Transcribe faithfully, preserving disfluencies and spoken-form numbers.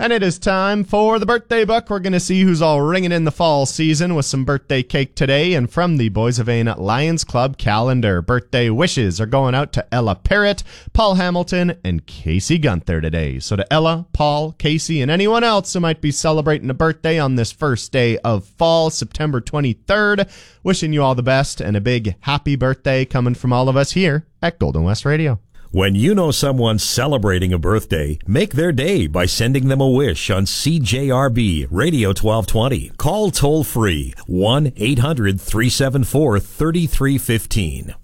And it is time for the birthday book. We're going to see who's all ringing in the fall season with some birthday cake today. And from the Boys of Ain Lions Club calendar, birthday wishes are going out to Ella Parrott, Paul Hamilton, and Casey Gunther today. So to Ella, Paul, Casey, and anyone else who might be celebrating a birthday on this first day of fall, September twenty-third, wishing you all the best and a big happy birthday coming from all of us here at Golden West Radio. When you know someone's celebrating a birthday, make their day by sending them a wish on C J R B Radio twelve twenty. Call toll free one eight hundred three seven four three three one five.